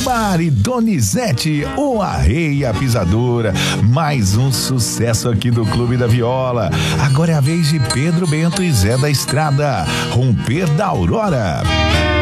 Lindomar e Donizete, o Arreia e a Pisadora. Mais um sucesso aqui do Clube da Viola. Agora é a vez de Pedro Bento e Zé da Estrada, Romper da Aurora.